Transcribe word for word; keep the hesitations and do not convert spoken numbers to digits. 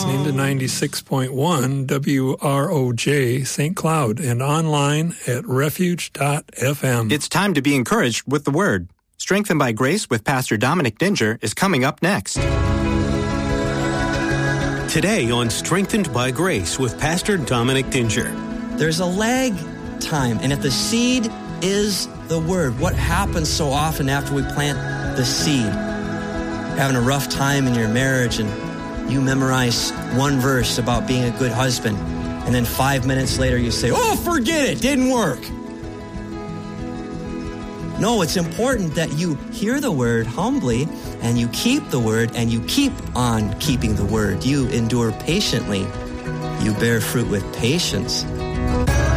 listening to ninety-six point one W R O J Saint Cloud and online at refuge dot f m. It's time to be encouraged with the Word. Strengthened by Grace with Pastor Dominic Dinger is coming up next. Today on Strengthened by Grace with Pastor Dominic Dinger. There's a lag time, and if the seed is the Word, what happens so often after we plant the seed? Having a rough time in your marriage, and you memorize one verse about being a good husband, and then five minutes later you say, oh, forget it, didn't work. No, it's important that you hear the Word humbly, and you keep the Word, and you keep on keeping the Word. You endure patiently. You bear fruit with patience.